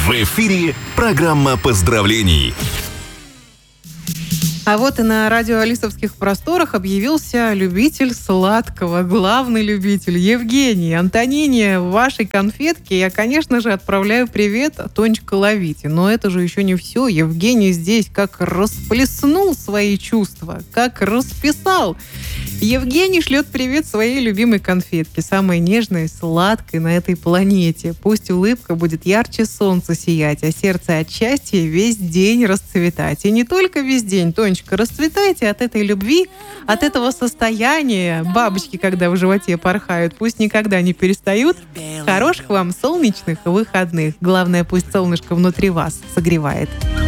В эфире программа поздравлений. А вот и на радио Алисовских просторах объявился любитель сладкого, главный любитель Евгений. Антонине, вашей конфетке я, конечно же, отправляю привет Тонечка Ловите. Но это же еще не все. Евгений здесь как расплеснул свои чувства, как расписал. Евгений шлет привет своей любимой конфетке, самой нежной и сладкой на этой планете. Пусть улыбка будет ярче солнца сиять, а сердце от счастья весь день расцветать. И не только весь день, Тонечка, расцветайте от этой любви, от этого состояния. Бабочки, когда в животе порхают, пусть никогда не перестают. Хороших вам солнечных выходных. Главное, пусть солнышко внутри вас согревает.